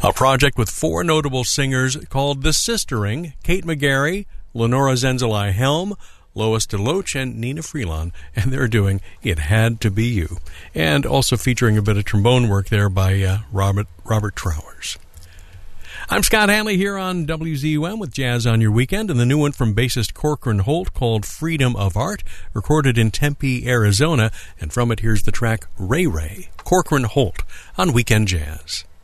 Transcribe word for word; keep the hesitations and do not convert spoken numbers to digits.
A project with four notable singers called The Sistering: Kate McGarry, Lenora Zenzeli Helm, Lois DeLoach, and Nina Freelon, and they're doing It Had to Be You. And also featuring a bit of trombone work there by uh, Robert, Robert Trowers. I'm Scott Hanley here on W Z U M with Jazz on Your Weekend, and the new one from bassist Corcoran Holt called Freedom of Art, recorded in Tempe, Arizona, and from it here's the track Ray Ray, Corcoran Holt on Weekend Jazz.